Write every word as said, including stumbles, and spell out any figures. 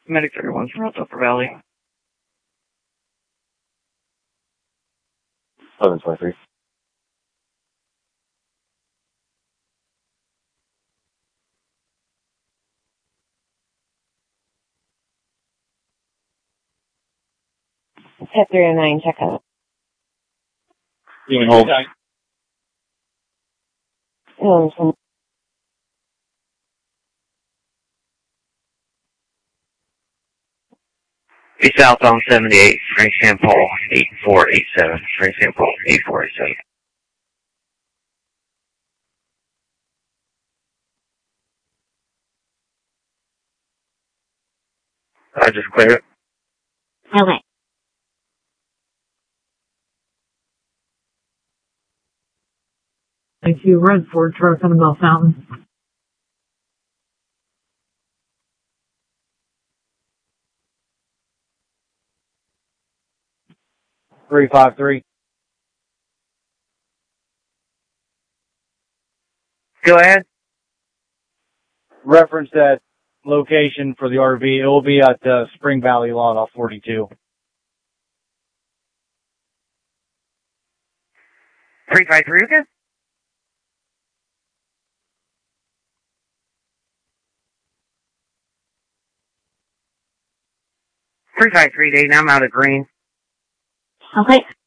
Medic thirty-one for Upper Valley. eleven twenty-three. Pet three oh nine, check out. You can hold. Um, Be south on seventy-eight, Frank Saint Paul, eight four eight seven. Frank Saint Paul, eight four eight seven. I just clear it. okay. Thank you, Red Ford truck on the Bell Fountain. three five three. Go ahead. Reference that location for the R V. It will be at uh, Spring Valley Lawn off forty-two. three five three, okay? three five three, Dayton, I'm out of green. Okay.